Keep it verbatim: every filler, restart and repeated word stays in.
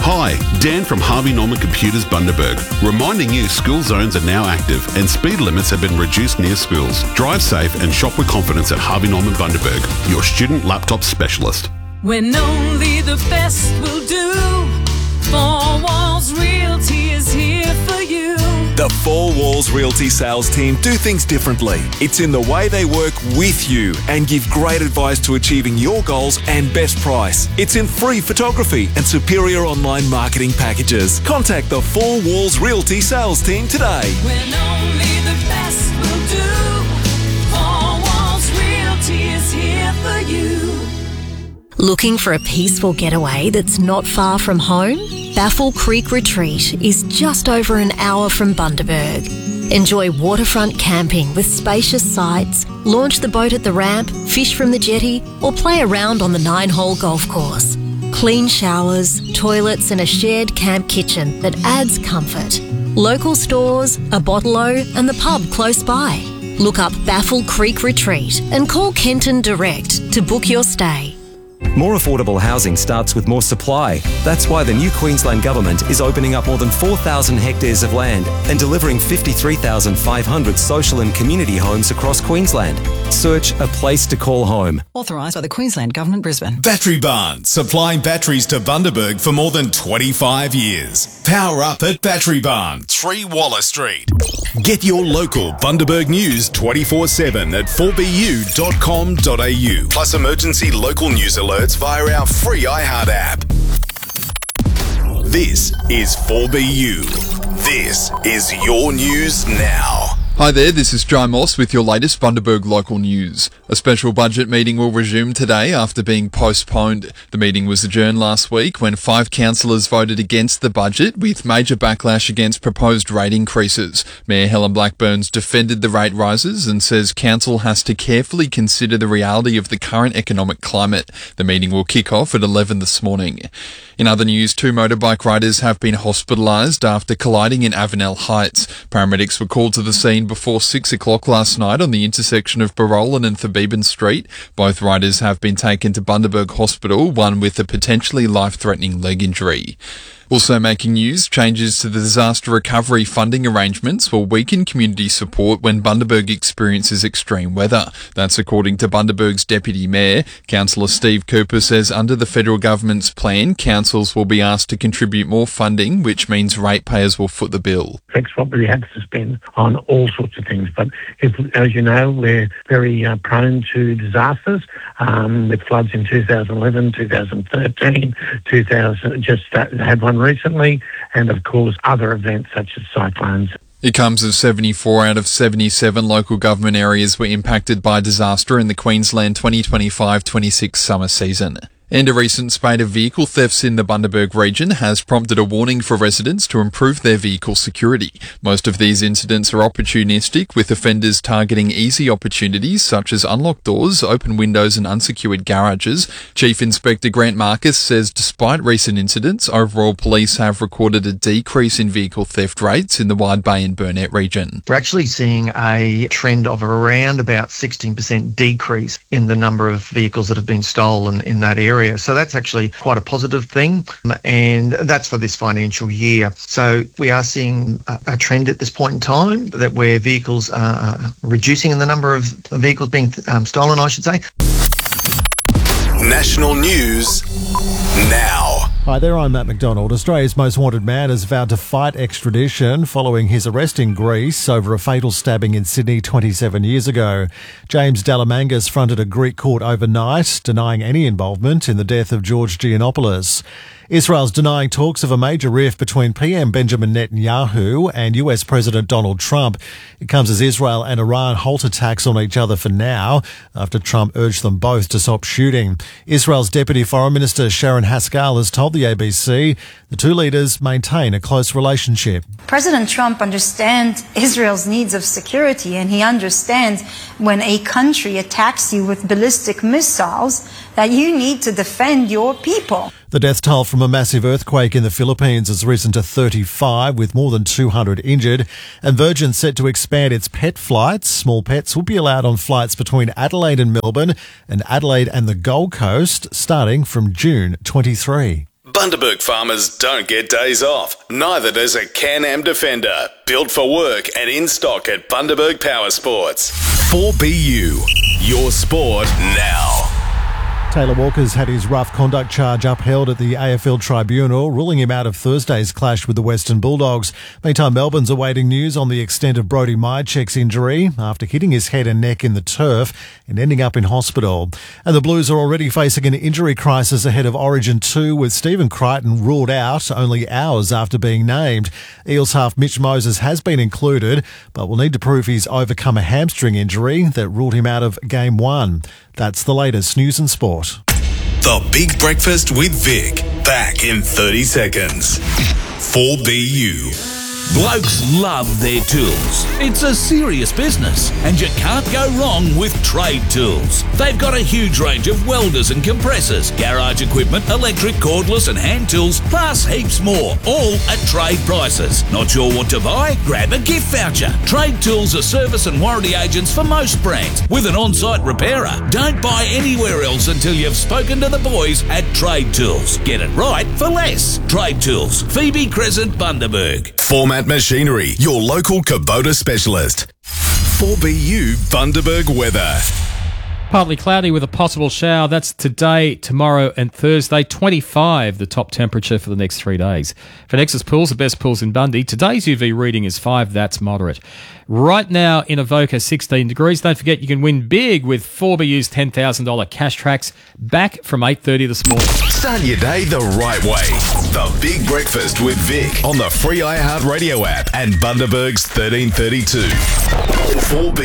Hi, Dan from Harvey Norman Computers Bundaberg, reminding you school zones are now active and speed limits have been reduced near schools. Drive safe and shop with confidence at Harvey Norman Bundaberg, your student laptop specialist. When only the best will do, Four Walls Realty is here for you. The Four Walls Realty sales team do things differently. It's in the way they work with you and give great advice to achieving your goals and best price. It's in free photography and superior online marketing packages. Contact the Four Walls Realty sales team today. When only the best will do, Four Walls Realty is here for you. Looking for a peaceful getaway that's not far from home? Baffle Creek Retreat is just over an hour from Bundaberg. Enjoy waterfront camping with spacious sites, launch the boat at the ramp, fish from the jetty, or play around on the nine-hole golf course. Clean showers, toilets and a shared camp kitchen that adds comfort. Local stores, a bottle-o and the pub close by. Look up Baffle Creek Retreat and call Kenton direct to book your stay. More affordable housing starts with more supply. That's why the new Queensland Government is opening up more than four thousand hectares of land and delivering fifty-three thousand five hundred social and community homes across Queensland. Search a place to call home. Authorised by the Queensland Government, Brisbane. Battery Barn, supplying batteries to Bundaberg for more than twenty-five years. Power up at Battery Barn, three Wallace Street. Get your local Bundaberg news twenty-four seven at four b u dot com dot a u. Plus emergency local news alerts via our free iHeart app. This is four B U. This is your news now. Hi there, this is Jai Moss with your latest Bundaberg local news. A special budget meeting will resume today after being postponed. The meeting was adjourned last week when five councillors voted against the budget with major backlash against proposed rate increases. Mayor Helen Blackburn's defended the rate rises and says council has to carefully consider the reality of the current economic climate. The meeting will kick off at eleven this morning. In other news, two motorbike riders have been hospitalised after colliding in Avenel Heights. Paramedics were called to the scene before six o'clock last night on the intersection of Barolan and Thebeben Street. Both riders have been taken to Bundaberg Hospital, one with a potentially life-threatening leg injury. Also making news, changes to the disaster recovery funding arrangements will weaken community support when Bundaberg experiences extreme weather. That's according to Bundaberg's Deputy Mayor. Councillor Steve Cooper says under the federal government's plan, councils will be asked to contribute more funding, which means ratepayers will foot the bill. Flex probably had to spend on all sorts of things, but if, as you know, we're very uh, prone to disasters, um, with floods in two thousand eleven, two thousand thirteen, two thousand, just uh, had one recently, and of course other events such as cyclones. It comes as seventy-four out of seventy-seven local government areas were impacted by disaster in the Queensland twenty twenty-five twenty-six summer season. And a recent spate of vehicle thefts in the Bundaberg region has prompted a warning for residents to improve their vehicle security. Most of these incidents are opportunistic, with offenders targeting easy opportunities such as unlocked doors, open windows and unsecured garages. Chief Inspector Grant Marcus says despite recent incidents, overall police have recorded a decrease in vehicle theft rates in the Wide Bay and Burnett region. We're actually seeing a trend of around about sixteen percent decrease in the number of vehicles that have been stolen in that area. So that's actually quite a positive thing, and that's for this financial year. So we are seeing a, a trend at this point in time that where vehicles are reducing in the number of vehicles being um, stolen, I should say. National news now. Hi there, I'm Matt McDonald. Australia's most wanted man has vowed to fight extradition following his arrest in Greece over a fatal stabbing in Sydney twenty-seven years ago. James Dalamangas fronted a Greek court overnight, denying any involvement in the death of George Giannopoulos. Israel's denying talks of a major rift between P M Benjamin Netanyahu and U S President Donald Trump. It comes as Israel and Iran halt attacks on each other for now, after Trump urged them both to stop shooting. Israel's Deputy Foreign Minister Sharon Haskell has told the A B C the two leaders maintain a close relationship. President Trump understands Israel's needs of security, and he understands when a country attacks you with ballistic missiles that you need to defend your people. The death toll from a massive earthquake in the Philippines has risen to thirty-five, with more than two hundred injured. And Virgin's set to expand its pet flights. Small pets will be allowed on flights between Adelaide and Melbourne and Adelaide and the Gold Coast starting from June twenty-third. Bundaberg farmers don't get days off. Neither does a Can-Am Defender. Built for work and in stock at Bundaberg Power Sports. four B U, your sport now. Taylor Walker's had his rough conduct charge upheld at the A F L Tribunal, ruling him out of Thursday's clash with the Western Bulldogs. Meantime, Melbourne's awaiting news on the extent of Brodie Myercheck's injury after hitting his head and neck in the turf and ending up in hospital. And the Blues are already facing an injury crisis ahead of Origin two, with Stephen Crichton ruled out only hours after being named. Eels half Mitch Moses has been included, but will need to prove he's overcome a hamstring injury that ruled him out of Game one. That's the latest news and sport. The Big Breakfast with Vic. Back in thirty seconds. four B U. Blokes love their tools. It's a serious business, and you can't go wrong with Trade Tools. They've got a huge range of welders and compressors, garage equipment, electric, cordless and hand tools, plus heaps more, all at trade prices. Not sure what to buy? Grab a gift voucher. Trade Tools are service and warranty agents for most brands, with an on-site repairer. Don't buy anywhere else until you've spoken to the boys at Trade Tools. Get it right for less. Trade Tools, Phoebe Crescent, Bundaberg. Format Machinery, your local Kubota specialist. four B U Bundaberg weather. Partly cloudy with a possible shower. That's today, tomorrow and Thursday. twenty-five, the top temperature for the next three days. For Nexus Pools, the best pools in Bundy, today's U V reading is five. That's moderate. Right now in Avoca, sixteen degrees. Don't forget you can win big with four B U's ten thousand dollars cash tracks back from eight thirty this morning. Start your day the right way. The Big Breakfast with Vic on the free iHeartRadio app and Bundaberg's thirteen thirty-two. four B